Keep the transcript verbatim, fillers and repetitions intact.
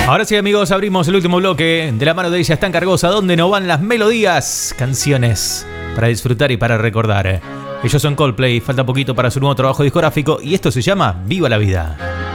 Ahora sí, amigos, abrimos el último bloque de la mano de Ella es tan cargosa, donde no van las melodías, canciones para disfrutar y para recordar. Ellos son Coldplay, falta poquito para su nuevo trabajo discográfico y esto se llama Viva la Vida.